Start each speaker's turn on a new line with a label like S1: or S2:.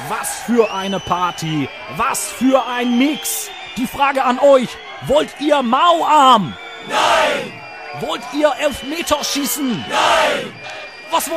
S1: Was für eine Party! Was für ein Mix! Die Frage an euch, wollt ihr Mauarm?
S2: Nein!
S1: Wollt ihr Elfmeterschießen?
S2: Nein!
S1: Was